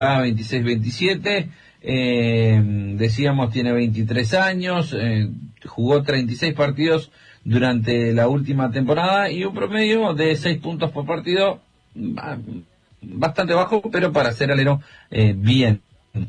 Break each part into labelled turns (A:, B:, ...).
A: 26-27, decíamos tiene 23 años, jugó 36 partidos durante la última temporada y un promedio de 6 puntos por partido, bastante bajo, pero para ser alero, bien.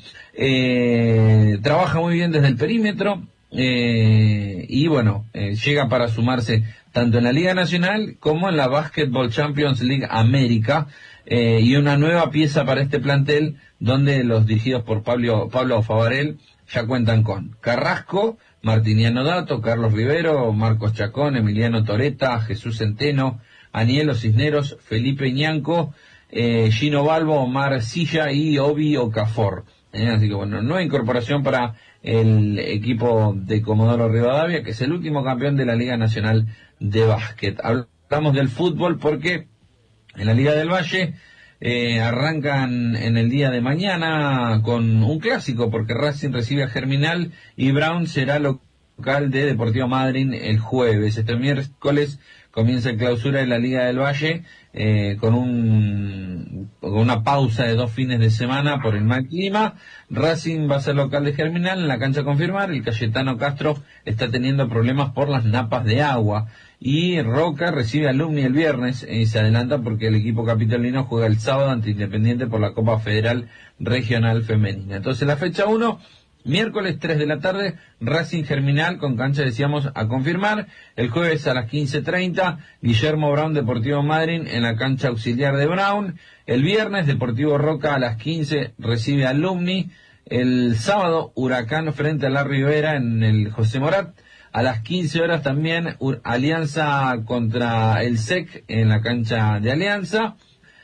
A: Trabaja muy bien desde el perímetro, y bueno, llega para sumarse tanto en la Liga Nacional como en la Basketball Champions League América, y una nueva pieza para este plantel donde los dirigidos por Pablo Favarel ya cuentan con Carrasco, Martiniano Dato, Carlos Rivero, Marcos Chacón, Emiliano Toreta, Jesús Centeno, Anielo Cisneros, Felipe Ñanco, Gino Balbo, Omar Silla y Obi Okafor. Así que bueno, nueva incorporación para el equipo de Comodoro Rivadavia, que es el último campeón de la Liga Nacional de Básquet. Hablamos del fútbol porque en la Liga del Valle arrancan en el día de mañana con un clásico, porque Racing recibe a Germinal y Brown será local de Deportivo Madryn el jueves. Este miércoles comienza el clausura de la Liga del Valle, con una pausa de 2 fines de semana por el mal clima. Racing va a ser local de Germinal en la cancha a confirmar. El Cayetano Castro está teniendo problemas por las napas de agua. Y Roca recibe a Alumni el viernes y se adelanta porque el equipo capitalino juega el sábado ante Independiente por la Copa Federal Regional Femenina. Entonces la fecha 1, miércoles 3 de la tarde, Racing Germinal con cancha, decíamos, a confirmar. El jueves a las 15:30, Guillermo Brown Deportivo Madryn en la cancha auxiliar de Brown. El viernes, Deportivo Roca a las 15 recibe a Alumni. El sábado, Huracán frente a La Ribera en el José Morat. A las 15 horas también Alianza contra el SEC en la cancha de Alianza.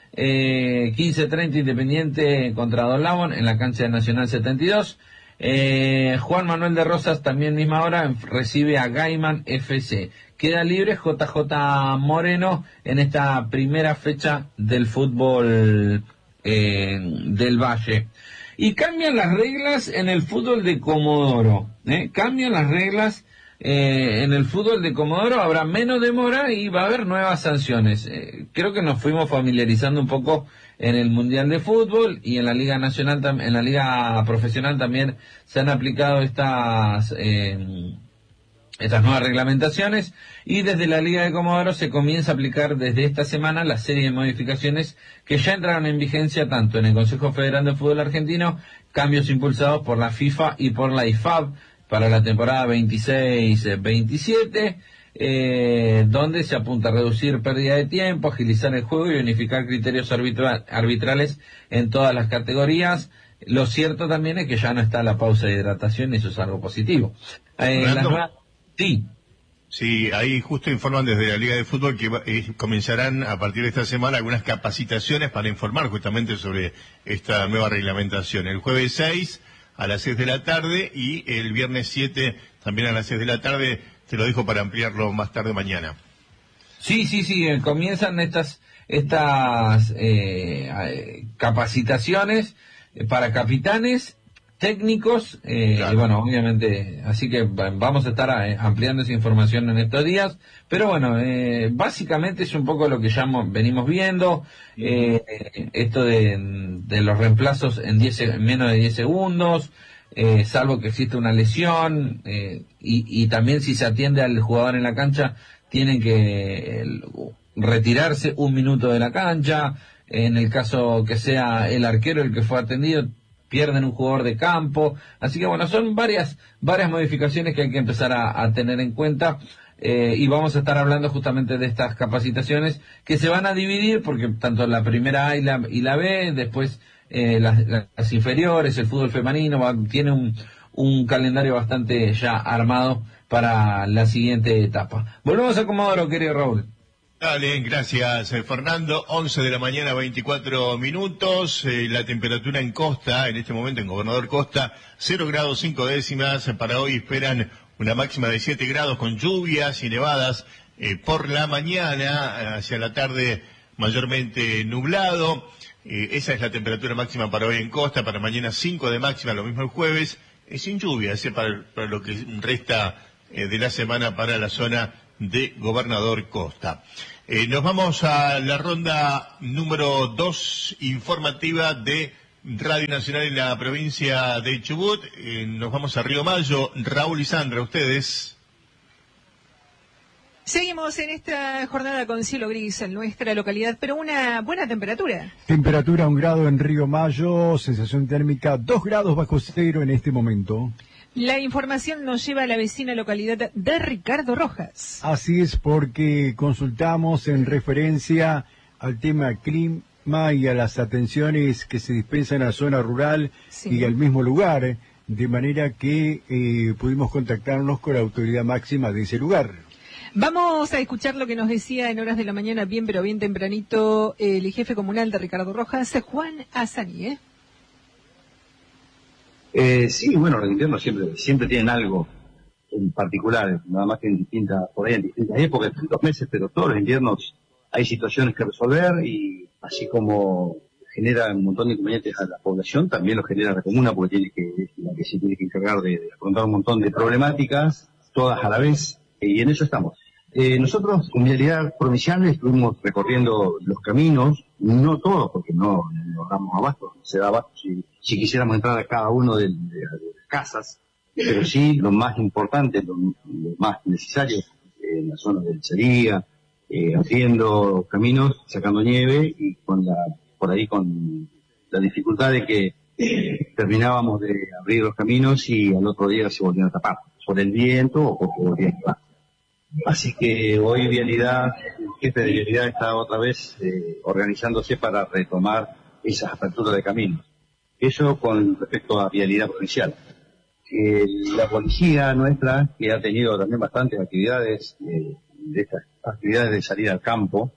A: 15:30 Independiente contra Don Lavon en la cancha de Nacional 72. Juan Manuel de Rosas también misma hora recibe a Gaiman FC. Queda libre JJ Moreno en esta primera fecha del fútbol del Valle. Y cambian las reglas en el fútbol de Comodoro. Cambian las reglas. En el fútbol de Comodoro habrá menos demora y va a haber nuevas sanciones. Creo que nos fuimos familiarizando un poco en el Mundial de Fútbol y en la Liga Nacional, en la Liga Profesional también se han aplicado estas nuevas reglamentaciones, y desde la Liga de Comodoro se comienza a aplicar desde esta semana la serie de modificaciones que ya entraron en vigencia tanto en el Consejo Federal de Fútbol Argentino, cambios impulsados por la FIFA y por la IFAB, para la temporada 26-27, donde se apunta a reducir pérdida de tiempo, agilizar el juego y unificar criterios arbitrales en todas las categorías. Lo cierto también es que ya no está la pausa de hidratación, y eso es algo positivo. Sí.
B: Sí, ahí justo informan desde la Liga de Fútbol que comenzarán a partir de esta semana algunas capacitaciones para informar justamente sobre esta nueva reglamentación. El jueves 6 a las 6 de la tarde y el viernes 7 también a las 6 de la tarde. Te lo dejo para ampliarlo más tarde mañana.
A: Sí, comienzan estas capacitaciones para capitanes, técnicos,
B: claro.
A: Y bueno, obviamente, así que vamos a estar ampliando esa información en estos días, pero bueno, básicamente es un poco lo que ya venimos viendo, esto de los reemplazos en menos de 10 segundos, salvo que existe una lesión, y también si se atiende al jugador en la cancha, tienen que retirarse 1 minuto de la cancha. En el caso que sea el arquero el que fue atendido, pierden un jugador de campo. Así que bueno, son varias modificaciones que hay que empezar a tener en cuenta, y vamos a estar hablando justamente de estas capacitaciones que se van a dividir, porque tanto la primera A y la B, después las inferiores, el fútbol femenino tiene un calendario bastante ya armado para la siguiente etapa. Volvemos a Comodoro, querido Raúl.
B: Dale, gracias Fernando. 11 de la mañana, 24 minutos. La temperatura en Costa, en este momento en Gobernador Costa, 0 grados 5 décimas. Para hoy esperan una máxima de 7 grados con lluvias y nevadas por la mañana, hacia la tarde mayormente nublado. Esa es la temperatura máxima para hoy en Costa. Para mañana 5 de máxima, lo mismo el jueves, sin lluvias, para lo que resta de la semana para la zona de Gobernador Costa. Nos vamos a la ronda número 2 informativa de Radio Nacional en la provincia de Chubut. Nos vamos a Río Mayo. Raúl y Sandra, ustedes.
C: Seguimos en esta jornada con cielo gris en nuestra localidad, pero una buena temperatura.
D: Temperatura 1 grado en Río Mayo, sensación térmica 2 grados bajo cero en este momento.
C: La información nos lleva a la vecina localidad de Ricardo Rojas.
D: Así es, porque consultamos en referencia al tema clima y a las atenciones que se dispensan a la zona rural y al mismo lugar, de manera que pudimos contactarnos con la autoridad máxima de ese lugar.
C: Vamos a escuchar lo que nos decía en horas de la mañana, bien pero bien tempranito, el jefe comunal de Ricardo Rojas, Juan Azani,
E: Sí, bueno, los inviernos siempre tienen algo en particular, nada más que en distintas épocas, distintos meses, pero todos los inviernos hay situaciones que resolver y así como genera un montón de inconvenientes a la población, también lo genera la comuna porque se tiene que encargar de afrontar un montón de problemáticas, todas a la vez, y en eso estamos. Nosotros, con Vialidad Provincial, estuvimos recorriendo los caminos, no todos, porque no damos abasto, se da abasto si quisiéramos entrar a cada uno de las casas, pero sí lo más importante, lo más necesario, en la zona de lencería, haciendo caminos, sacando nieve y por ahí con la dificultad de que terminábamos de abrir los caminos y al otro día se volvían a tapar, por el viento o porque volvían a llevar. Así que hoy el jefe de Vialidad está otra vez organizándose para retomar esas aperturas de caminos. Eso con respecto a Vialidad Provincial. La policía nuestra, que ha tenido también bastantes actividades, de estas actividades de salir al campo,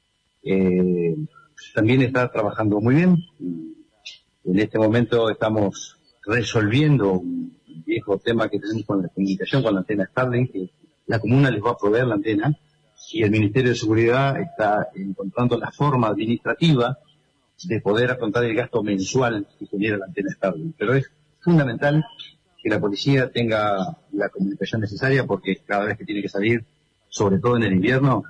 E: también está trabajando muy bien. En este momento estamos resolviendo un viejo tema que tenemos con la comunicación con la antena Starlink, que la comuna les va a proveer la antena y el Ministerio de Seguridad está encontrando la forma administrativa de poder afrontar el gasto mensual que genera la antena Starlink. Pero es fundamental que la policía tenga la comunicación necesaria porque cada vez que tiene que salir, sobre todo en el invierno,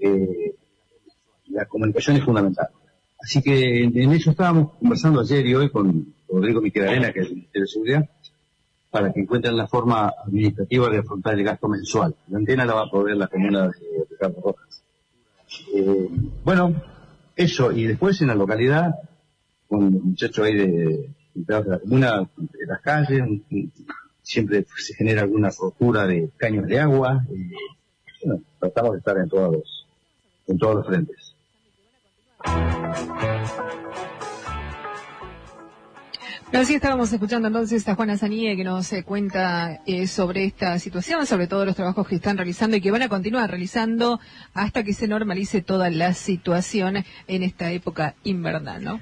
E: la comunicación es fundamental. Así que en eso estábamos conversando ayer y hoy con Rodrigo Miquelarena, que es el Ministerio de Seguridad, para que encuentren la forma administrativa de afrontar el gasto mensual. La antena la va a proveer la comuna de Ricardo Rojas. Bueno, eso, y después en la localidad, con los muchachos ahí de la comuna, de las calles, siempre se genera alguna rotura de caños de agua, bueno, tratamos de estar en todos los frentes.
C: Así estábamos escuchando entonces a Juan Azani, que nos cuenta sobre esta situación, sobre todos los trabajos que están realizando y que van a continuar realizando hasta que se normalice toda la situación en esta época invernal, ¿no?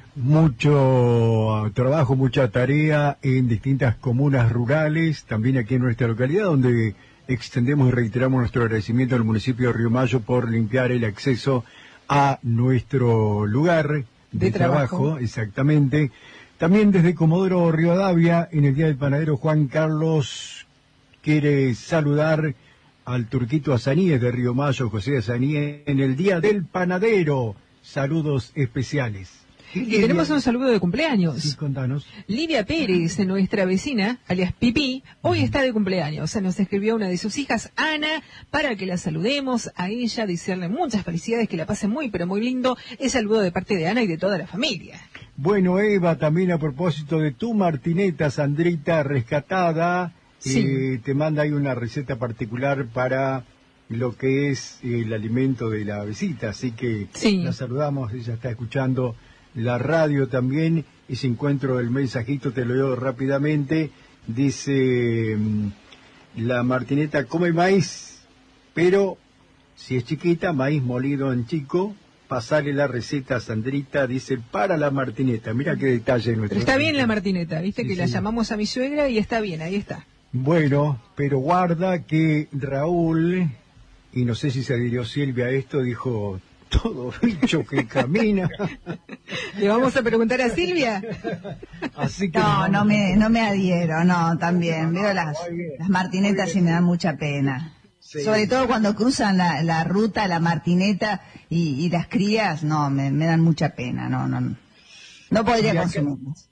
D: Mucho trabajo, mucha tarea en distintas comunas rurales, también aquí en nuestra localidad, donde extendemos y reiteramos nuestro agradecimiento al municipio de Río Mayo por limpiar el acceso a nuestro lugar de trabajo, exactamente. También desde Comodoro Rivadavia, en el Día del Panadero, Juan Carlos quiere saludar al Turquito Azaníes de Río Mayo, José Azaníes, en el Día del Panadero. Saludos especiales.
C: Y tenemos un saludo de cumpleaños.
D: Sí, contanos.
C: Livia Pérez, nuestra vecina, alias Pipí, hoy está de cumpleaños. Nos escribió una de sus hijas, Ana, para que la saludemos a ella, desearle muchas felicidades, que la pase muy, pero muy lindo. Es saludo de parte de Ana y de toda la familia.
D: Bueno, Eva, también a propósito de tu martineta, Sandrita, rescatada,
C: sí.
D: Te manda ahí una receta particular para lo que es el alimento de la visita, así que
C: sí.
D: La saludamos, ella está escuchando la radio también, y si encuentro el mensajito te lo leo rápidamente. Dice, la martineta come maíz, pero si es chiquita, maíz molido en chico. Pasarle la receta a Sandrita, dice, para la martineta. Mira qué detalle nuestro.
C: Pero está bien la martineta, viste, sí, que sí. La llamamos a mi suegra y está bien, ahí está.
D: Bueno, pero guarda que Raúl, y no sé si se adhirió Silvia a esto, dijo, todo bicho que camina.
C: ¿Le vamos a preguntar a Silvia?
F: Así que no me adhiero, no, también. Veo las martinetas y me dan mucha pena. Sí. Sobre todo cuando cruzan la ruta, la martineta y las crías, no, me dan mucha pena, no podría consumirlas.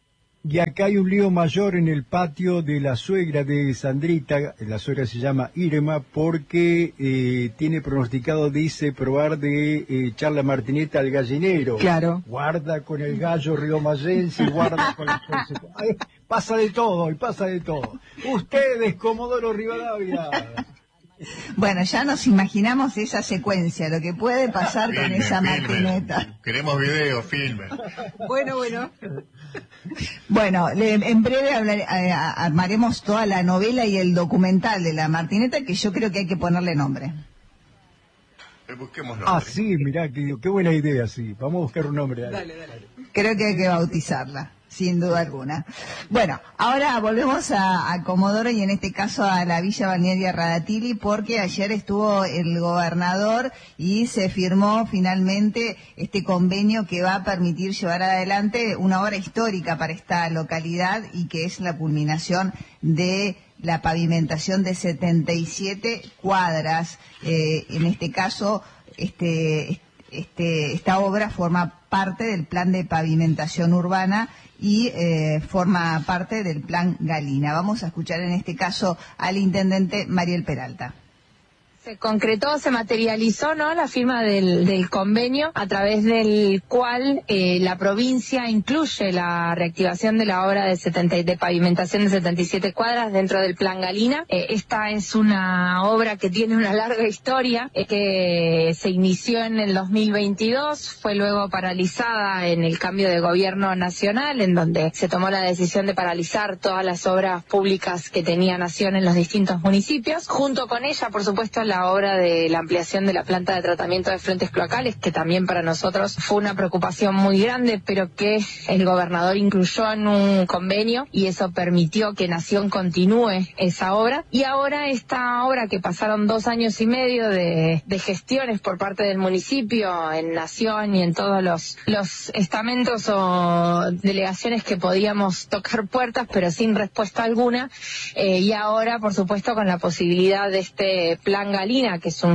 D: Y acá hay un lío mayor en el patio de la suegra de Sandrita, la suegra se llama Irma, porque tiene pronosticado, dice, probar de echar la martineta al gallinero.
C: Claro.
D: Guarda con el gallo riomayense, guarda con el... Ay, pasa de todo, y pasa de todo. Ustedes, Comodoro Rivadavia.
F: Bueno, ya nos imaginamos esa secuencia, lo que puede pasar con esa martineta.
B: Queremos video, filme.
C: Bueno.
F: Bueno, en breve armaremos toda la novela y el documental de la martineta, que yo creo que hay que ponerle nombre.
B: Busquemos nombre.
D: Ah, sí, mirá, qué buena idea, sí. Vamos a buscar un nombre.
C: Dale.
F: Creo que hay que bautizarla, sin duda alguna. Bueno, ahora volvemos a Comodoro y en este caso a la Villa Balnearia Radatili, porque ayer estuvo el gobernador y se firmó finalmente este convenio que va a permitir llevar adelante una obra histórica para esta localidad y que es la culminación de la pavimentación de 77 cuadras. En este caso, esta obra forma parte del plan de pavimentación urbana y forma parte del plan Galina. Vamos a escuchar en este caso al intendente Mariel Peralta.
G: Se concretó, se materializó, ¿no?, la firma del convenio a través del cual la provincia incluye la reactivación de la obra de pavimentación de 77 cuadras dentro del Plan Galina. Esta es una obra que tiene una larga historia, que se inició en el 2022, fue luego paralizada en el cambio de gobierno nacional, en donde se tomó la decisión de paralizar todas las obras públicas que tenía Nación en los distintos municipios. Junto con ella, por supuesto, la obra de la ampliación de la planta de tratamiento de efluentes cloacales, que también para nosotros fue una preocupación muy grande, pero que el gobernador incluyó en un convenio y eso permitió que Nación continúe esa obra. Y ahora esta obra, que pasaron 2 años y medio de gestiones por parte del municipio en Nación y en todos los estamentos o delegaciones que podíamos tocar puertas, pero sin respuesta alguna, y ahora, por supuesto, con la posibilidad de este Plan Galina, que es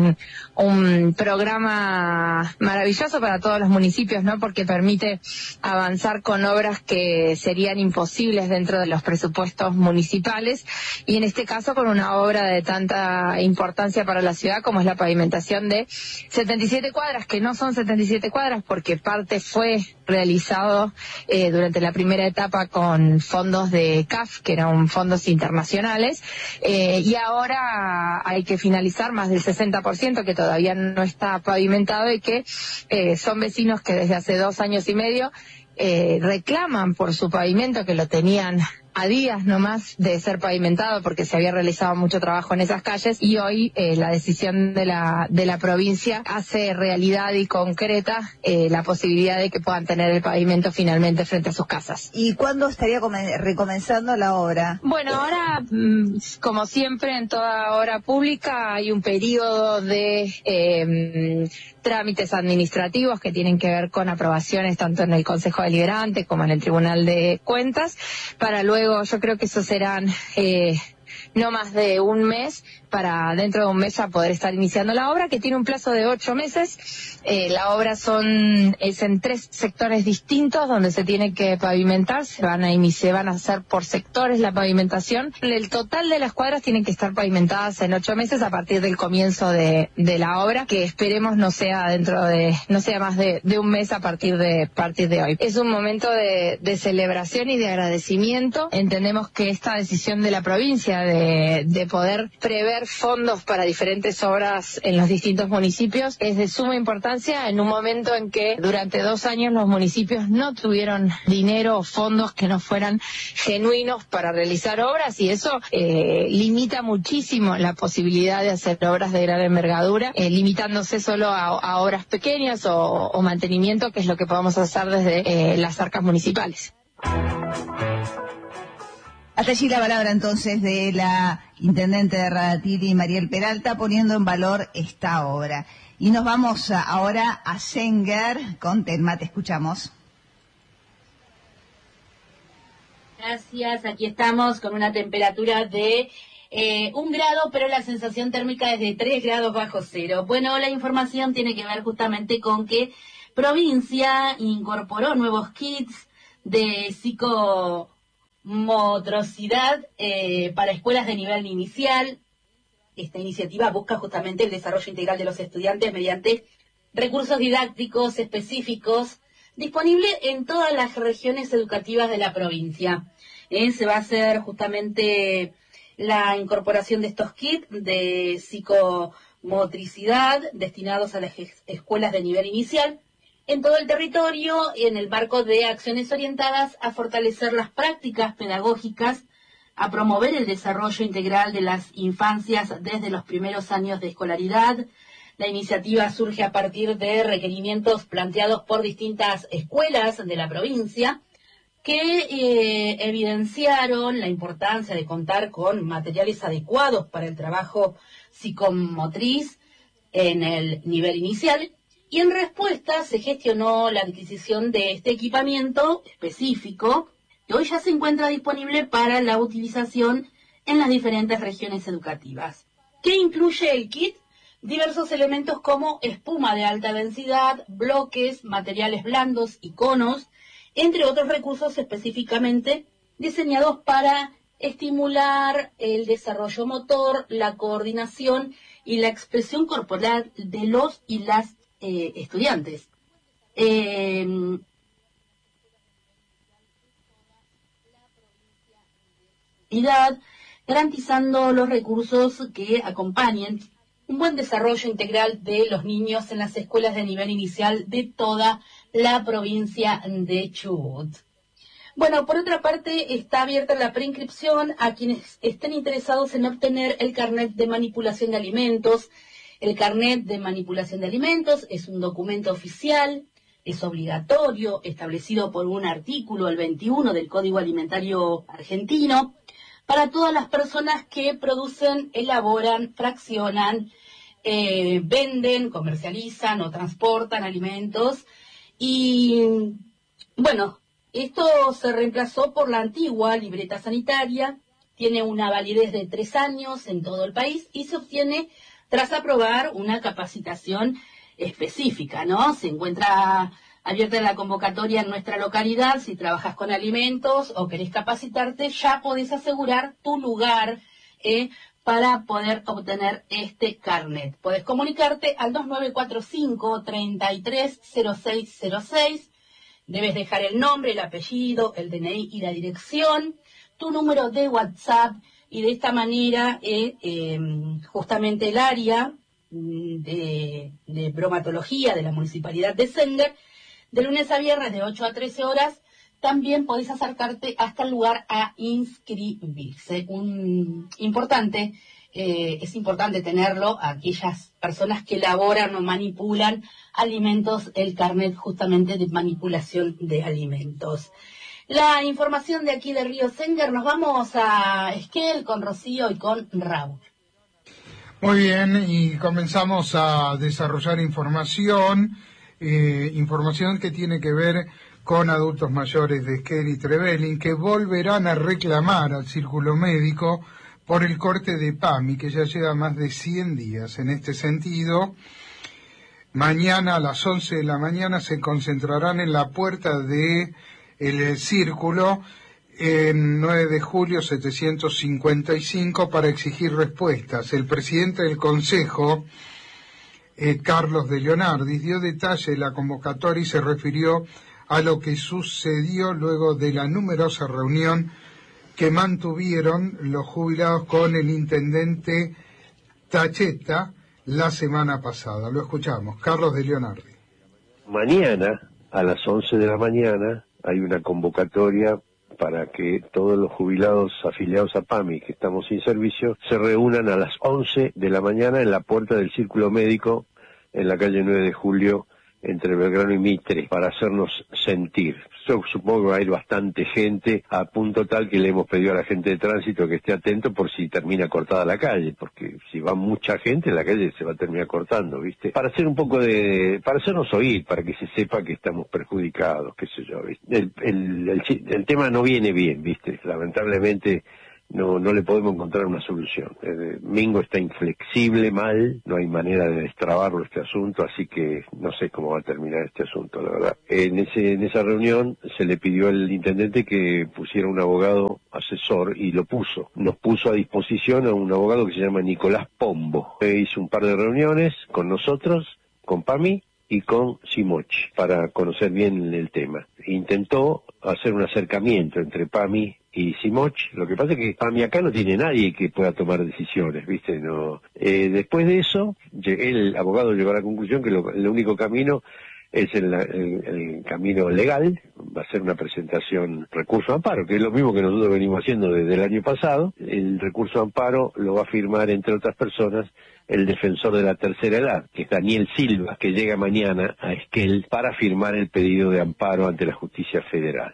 G: un programa maravilloso para todos los municipios, ¿no?, porque permite avanzar con obras que serían imposibles dentro de los presupuestos municipales, y en este caso con una obra de tanta importancia para la ciudad como es la pavimentación de 77 cuadras, que no son 77 cuadras porque parte fue realizado durante la primera etapa con fondos de CAF, que eran fondos internacionales, y ahora hay que finalizar más del 60% que todavía no está pavimentado y que son vecinos que desde hace 2 años y medio reclaman por su pavimento, que lo tenían a días nomás de ser pavimentado porque se había realizado mucho trabajo en esas calles, y hoy la decisión de la provincia hace realidad y concreta la posibilidad de que puedan tener el pavimento finalmente frente a sus casas.
F: ¿Y cuándo estaría recomenzando la obra?
G: Bueno, ahora, como siempre en toda obra pública, hay un periodo de trámites administrativos que tienen que ver con aprobaciones tanto en el Consejo Deliberante como en el Tribunal de Cuentas, para luego, yo creo que eso serán no más de un mes, para dentro de un mes ya poder estar iniciando la obra, que tiene un plazo de 8 meses. La obra es en 3 sectores distintos donde se tiene que pavimentar, se van a hacer por sectores la pavimentación. El total de las cuadras tienen que estar pavimentadas en 8 meses a partir del comienzo de la obra, que esperemos no sea más de un mes a partir de hoy. Es un momento de celebración y de agradecimiento. Entendemos que esta decisión de la provincia de poder prever fondos para diferentes obras en los distintos municipios es de suma importancia en un momento en que durante 2 años los municipios no tuvieron dinero o fondos que no fueran genuinos para realizar obras, y eso limita muchísimo la posibilidad de hacer obras de gran envergadura, limitándose solo a obras pequeñas o mantenimiento, que es lo que podemos hacer desde las arcas municipales.
F: Hasta allí la palabra entonces de la intendente de Radatili, Mariel Peralta, poniendo en valor esta obra. Y nos vamos ahora a Senguer con Telma, te escuchamos.
H: Gracias, aquí estamos con una temperatura de 1 grado, pero la sensación térmica es de 3 grados bajo cero. Bueno, la información tiene que ver justamente con que provincia incorporó nuevos kits de motricidad para escuelas de nivel inicial. Esta iniciativa busca justamente el desarrollo integral de los estudiantes mediante recursos didácticos específicos disponibles en todas las regiones educativas de la provincia. Se va a hacer justamente la incorporación de estos kits de psicomotricidad destinados a las escuelas de nivel inicial en todo el territorio y en el marco de acciones orientadas a fortalecer las prácticas pedagógicas, a promover el desarrollo integral de las infancias desde los primeros años de escolaridad. La iniciativa surge a partir de requerimientos planteados por distintas escuelas de la provincia que evidenciaron la importancia de contar con materiales adecuados para el trabajo psicomotriz en el nivel inicial, y en respuesta se gestionó la adquisición de este equipamiento específico que hoy ya se encuentra disponible para la utilización en las diferentes regiones educativas. ¿Qué incluye el kit? Diversos elementos como espuma de alta densidad, bloques, materiales blandos y conos, entre otros recursos específicamente diseñados para estimular el desarrollo motor, la coordinación y la expresión corporal de los y las estudiantes. Garantizando los recursos que acompañen un buen desarrollo integral de los niños en las escuelas de nivel inicial de toda la provincia de Chubut. Bueno, por otra parte, está abierta la preinscripción a quienes estén interesados en obtener el carnet de manipulación de alimentos. El carnet de manipulación de alimentos es un documento oficial, es obligatorio, establecido por un artículo, el 21 del Código Alimentario Argentino, para todas las personas que producen, elaboran, fraccionan, venden, comercializan o transportan alimentos. Y bueno, esto se reemplazó por la antigua libreta sanitaria, tiene una validez de 3 años en todo el país y se obtiene tras aprobar una capacitación específica, ¿no? Se encuentra abierta la convocatoria en nuestra localidad. Si trabajas con alimentos o querés capacitarte, ya podés asegurar tu lugar para poder obtener este carnet. Podés comunicarte al 2945-330606. Debes dejar el nombre, el apellido, el DNI y la dirección, tu número de WhatsApp, y de esta manera justamente el área de bromatología de la Municipalidad de Sender, de lunes a viernes de 8 a 13 horas, también podés acercarte hasta el lugar a inscribirse. Es importante tenerlo a aquellas personas que elaboran o manipulan alimentos, el carnet justamente de manipulación de alimentos. La información de aquí de Río Sender, nos vamos a Esquel con Rocío y con Raúl.
I: Muy bien, y comenzamos a desarrollar información que tiene que ver con adultos mayores de Esquel y Trevelin, que volverán a reclamar al Círculo Médico por el corte de PAMI, que ya lleva más de 100 días. En este sentido, mañana a las 11 de la mañana se concentrarán en la puerta de el Círculo en 9 de julio 755 para exigir respuestas. El presidente del Consejo, Carlos de Leonardi, dio detalle de la convocatoria y se refirió a lo que sucedió luego de la numerosa reunión que mantuvieron los jubilados con el intendente Tacheta la semana pasada. Lo escuchamos, Carlos de Leonardi.
J: Mañana, a las 11 de la mañana, hay una convocatoria para que todos los jubilados afiliados a PAMI que estamos sin servicio se reúnan a las 11 de la mañana en la puerta del Círculo Médico en la calle 9 de Julio entre Belgrano y Mitre para hacernos sentir. Yo supongo que va a ir bastante gente, a punto tal que le hemos pedido a la gente de tránsito que esté atento por si termina cortada la calle, porque si va mucha gente la calle se va a terminar cortando, ¿viste? Para hacer un poco para hacernos oír, para que se sepa que estamos perjudicados, qué sé yo, ¿viste? El tema no viene bien, ¿viste? Lamentablemente no le podemos encontrar una solución. Mingo está inflexible, mal, no hay manera de destrabarlo este asunto, así que no sé cómo va a terminar este asunto, la verdad. En esa reunión se le pidió al intendente que pusiera un abogado asesor y lo puso. Nos puso a disposición a un abogado que se llama Nicolás Pombo. Hizo un par de reuniones con nosotros, con PAMI y con Simoch para conocer bien el tema. Intentó hacer un acercamiento entre PAMI y Simoch. Lo que pasa es que PAMI acá no tiene nadie que pueda tomar decisiones, ¿viste? No. Después de eso, el abogado llegó a la conclusión que el único camino es el camino legal. Va a ser una presentación recurso de amparo, que es lo mismo que nosotros venimos haciendo desde el año pasado. El recurso de amparo lo va a firmar, entre otras personas, el defensor de la tercera edad, que es Daniel Silva, que llega mañana a Esquel para firmar el pedido de amparo ante la justicia federal.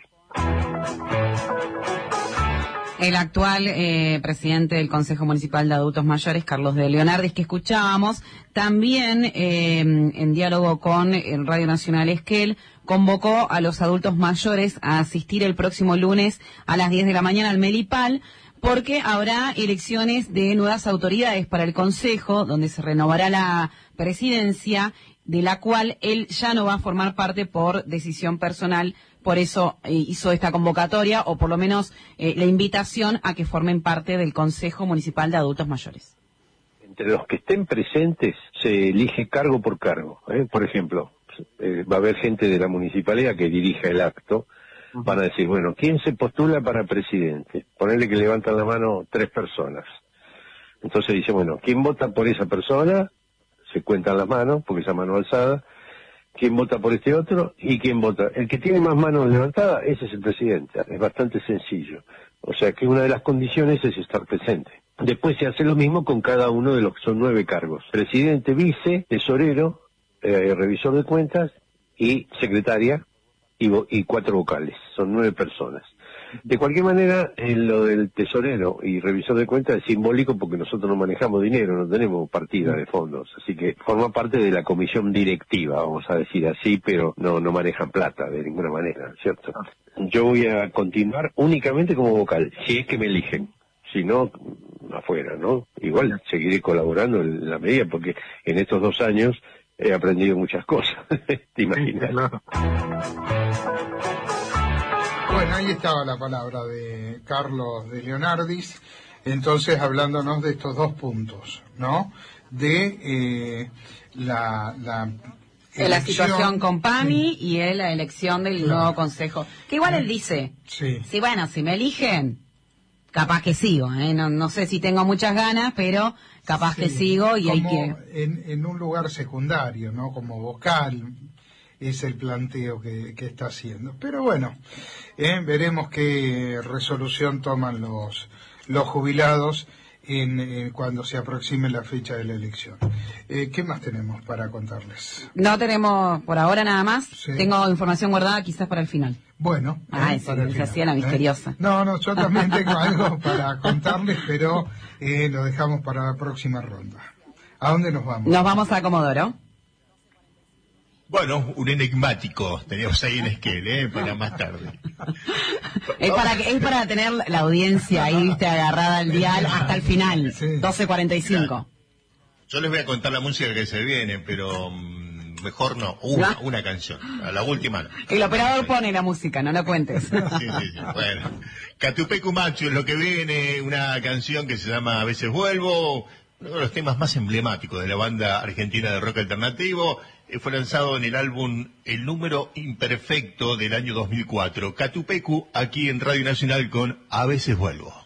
K: El actual presidente del Consejo Municipal de Adultos Mayores, Carlos de Leonardis, que escuchábamos, también en diálogo con el Radio Nacional Esquel, convocó a los adultos mayores a asistir el próximo lunes a las 10 de la mañana al Melipal, porque habrá elecciones de nuevas autoridades para el Consejo, donde se renovará la presidencia, de la cual él ya no va a formar parte por decisión personal. Por eso hizo esta convocatoria, o por lo menos la invitación a que formen parte del Consejo Municipal de Adultos Mayores.
J: Entre los que estén presentes se elige cargo por cargo. Por ejemplo, va a haber gente de la municipalidad que dirija el acto. Van a decir, bueno, ¿quién se postula para presidente? Ponerle que levantan la mano 3 personas. Entonces dice, bueno, ¿quién vota por esa persona? Se cuentan las manos, porque esa mano alzada. ¿Quién vota por este otro? ¿Y quién vota? El que tiene más manos levantadas, ese es el presidente. Es bastante sencillo. O sea que una de las condiciones es estar presente. Después se hace lo mismo con cada uno de los que son 9 cargos. Presidente, vice, tesorero, revisor de cuentas y secretaria y 4 vocales. Son 9 personas. De cualquier manera, lo del tesorero y revisor de cuentas es simbólico porque nosotros no manejamos dinero, no tenemos partida de fondos, así que forma parte de la comisión directiva, vamos a decir así, pero no manejan plata de ninguna manera, ¿cierto? Yo voy a continuar únicamente como vocal, si es que me eligen, si no, afuera, ¿no? Igual seguiré colaborando en la medida porque en estos 2 años he aprendido muchas cosas, ¿te imaginas?
I: Claro. Bueno, ahí estaba la palabra de Carlos de Leonardis, entonces hablándonos de estos 2 puntos, ¿no? De la
K: situación con PAMI y la elección del nuevo consejo. Que igual él dice, sí, bueno, si me eligen, capaz que sigo, no sé si tengo muchas ganas, pero capaz que sigo y hay que...
I: En un lugar secundario, ¿no? Como vocal, es el planteo que está haciendo. Pero bueno, veremos qué resolución toman los jubilados cuando se aproxime la fecha de la elección. ¿Qué más tenemos para contarles?
K: No tenemos por ahora nada más. Sí. Tengo información guardada quizás para el final.
I: Bueno,
K: se hacía la misteriosa.
I: No, yo también tengo algo para contarles, pero lo dejamos para la próxima ronda. ¿A dónde nos vamos?
K: Nos vamos a Comodoro.
B: Bueno, un enigmático teníamos ahí en Esquel, para más tarde.
K: Es para tener la audiencia ahí, agarrada al dial hasta el final, 12:45.
B: Yo les voy a contar la música que se viene, pero mejor no, una canción, a la última no.
K: El operador pone la música, no la cuentes.
B: Sí, bueno. Catupecu Macho es lo que viene, una canción que se llama A veces vuelvo, uno de los temas más emblemáticos de la banda argentina de rock alternativo. Fue lanzado en el álbum El Número Imperfecto del año 2004. Catupecu, aquí en Radio Nacional con A veces vuelvo.